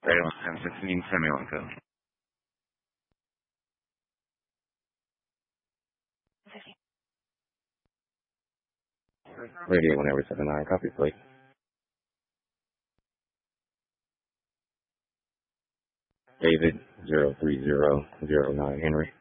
Radio 1016 Semyonka. Radio 1879, copy plate. David 03009 Henry.